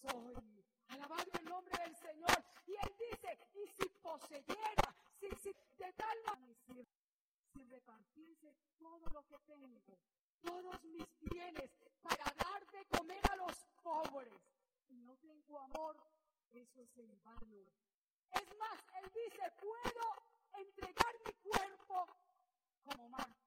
hoy. Alabado el nombre del Señor. Y Él dice, y si poseyera, si de tal manera, si repartiese todo lo que tengo, todos mis bienes, para dar de comer a los pobres, y no tengo amor, eso es en vano. Es más, Él dice, puedo entregar mi cuerpo como mártir